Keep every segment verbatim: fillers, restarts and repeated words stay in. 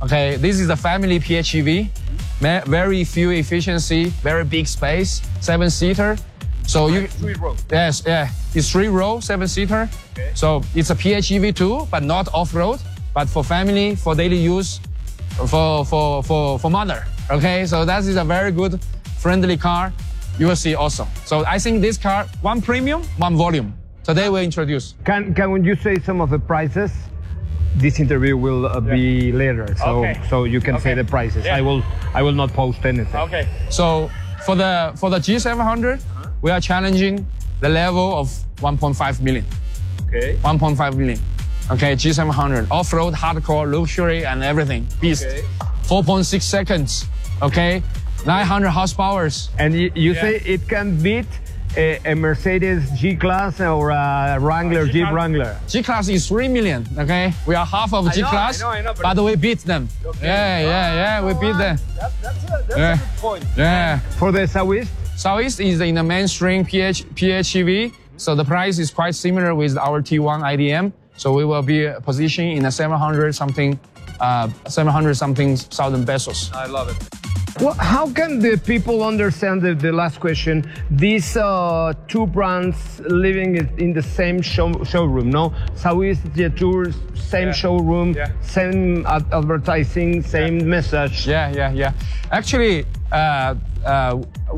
Okay, this is the family P H E V. Very few efficiency, very big space, seven-seater. So you three row. Yes, yeah, it's three row, seven-seater. Okay. So it's a P H E V too, but not off-road, but for family, for daily use, for for for for mother. Okay, so that is a very good, friendly car. You will see also. So I think this car, one premium, one volume. Today we introduce. Can can you say some of the prices? This interview will uh, be later, so Okay. so you can Okay. say the prices. Yeah. I will I will not post anything. Okay. So for the for the G seven hundred, uh-huh. we are challenging the level of one point five million. Okay. one point five million. Okay, G seven hundred, off-road, hardcore, luxury, and everything. Beast. Okay. four point six seconds. Okay, nine hundred horsepower. And you, you Yeah. say it can beat a, a Mercedes G-Class or a Wrangler, Uh, Jeep G-Class- Wrangler. G-Class is three million. Okay, we are half of I know, G-Class, I know, I know, but- but we beat them. Okay. Yeah, yeah, yeah, we beat them. That, that's a, that's Yeah. a good point. Yeah. For the Southeast, Southeast is in the mainstream P H, P H E V, so the price is quite similar with our T one I D M. So we will be positioned in a seven hundred something, uh, seven hundred something thousand pesos. I love it. well, how can the people understand the, the last question? These uh, two brands living in the same show, showroom, no? Southeast Jetour, same Yeah. showroom, Yeah. same ad- advertising, same Yeah. message. Yeah, yeah, yeah. Actually, uh, uh,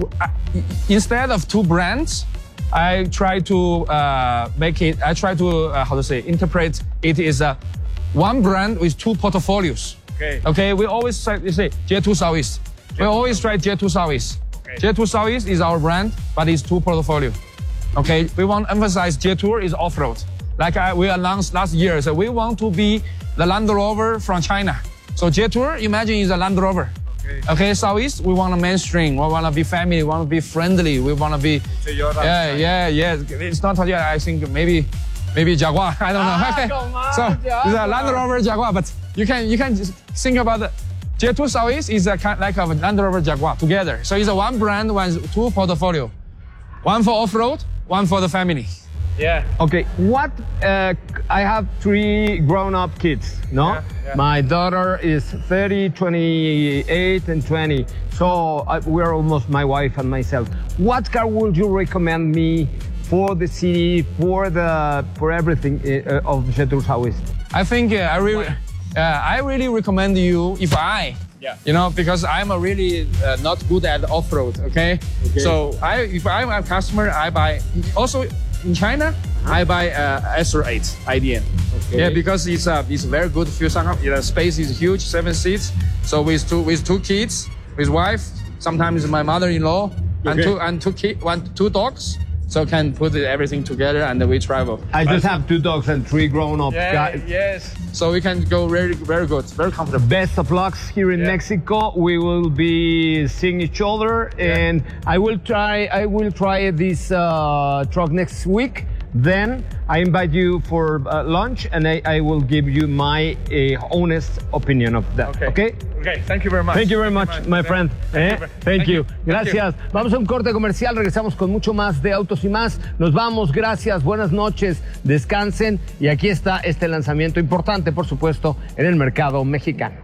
instead of two brands, I try to uh, make it, I try to, uh, how to say, interpret it as a one brand with two portfolios. Okay. Okay, we always try to say J two Southeast. We always try J two Southeast. Okay. J two Southeast is our brand, but it's two portfolio. Okay, we want to emphasize J two is off-road. Like I, we announced last year, so we want to be the Land Rover from China. So J two, imagine is a Land Rover. Okay. Okay, Southeast, we want to mainstream. We want to be family. We want to be friendly. We want to be. Toyota. Yeah, yeah, yeah. It's not Toyota. I think maybe, maybe Jaguar. I don't know. Ah, Okay. come on, So it's a Jaguar. Land Rover Jaguar, but you can you can just think about the J two Southeast is a kind like a Land Rover Jaguar together. So it's a one brand, one two portfolio, one for off-road, one for the family. Yeah. Okay, what, uh, I have three grown-up kids, no? Yeah, yeah. My daughter is thirty, twenty-eight, and twenty. So uh, we're almost my wife and myself. What car would you recommend me for the city, for the, for everything uh, of Jetour Southeast? I think uh, I really, uh, I really recommend you if I, Yeah. you know, because I'm a really uh, not good at off-road. Okay? Okay. So I, if I'm a customer, I buy. Also in China, I buy uh, S R eight I D M. Okay. Yeah, because it's uh, it's very good fuel tank. The space is huge, seven seats. So with two with two kids, with wife, sometimes my mother-in-law, and Okay. two and two kid, one two dogs. So can put everything together and we travel. I just have two dogs and three grown-up Yeah, guys. yes. So we can go very, very good, very comfortable. Best of luck here in Yeah. Mexico. We will be seeing each other, and I will try. I will try this uh, truck next week. Then I invite you for uh, lunch, and I, I will give you my uh, honest opinion of that. Okay. Okay. Okay, thank you very much. Thank you very much, my friend. Eh? you. Thank you. Thank you. Gracias. Vamos a un corte comercial. Regresamos con mucho más de Autos y Más. Nos vamos. Gracias. Buenas noches. Descansen. Y aquí está este lanzamiento importante, por supuesto, en el mercado mexicano.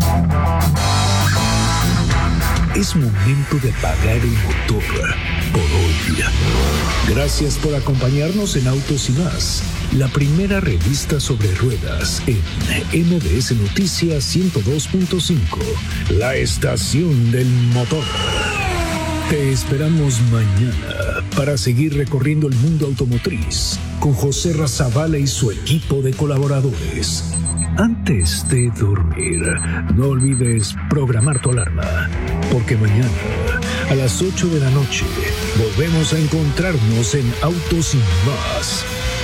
Es momento de apagar el motor por hoy. Gracias por acompañarnos en Autos y Más, la primera revista sobre ruedas en M B S Noticias ciento dos punto cinco, la estación del motor. Te esperamos mañana para seguir recorriendo el mundo automotriz con José Razabala y su equipo de colaboradores. Antes de dormir, no olvides programar tu alarma, porque mañana a las ocho de la noche volvemos a encontrarnos en Autos y Más.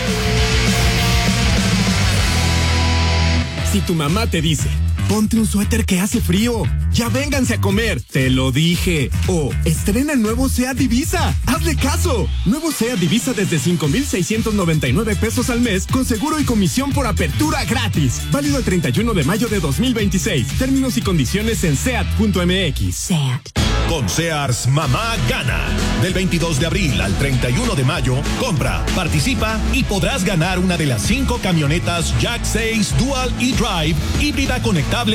Si tu mamá te dice, ponte un suéter que hace frío, ya vénganse a comer, te lo dije. O, estrena el nuevo SEAT Divisa, hazle caso. Nuevo SEAT Divisa desde cinco mil seiscientos noventa y nueve pesos al mes, con seguro y comisión por apertura gratis. Válido el treinta y uno de mayo de dos mil veintiséis. Términos y condiciones en seat punto m x. SEAT. Con Sears, mamá gana. Del veintidós de abril al treinta y uno de mayo, compra, participa y podrás ganar una de las cinco camionetas Jack seis Dual e-Drive híbrida conectable